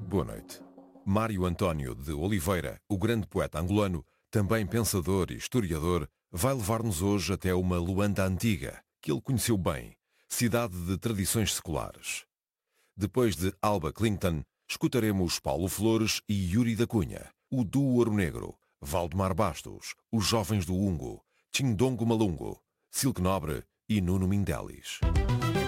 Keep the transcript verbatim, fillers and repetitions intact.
Boa noite. Mário António de Oliveira, o grande poeta angolano, também pensador e historiador, vai levar-nos hoje até uma Luanda antiga, que ele conheceu bem, cidade de tradições seculares. Depois de Alba Clinton, escutaremos Paulo Flores e Yuri da Cunha, o Duo Ouro Negro, Valdemar Bastos, os Jovens do Ungo, Tchindongo Malungo, Silke Nobre e Nuno Mindelis.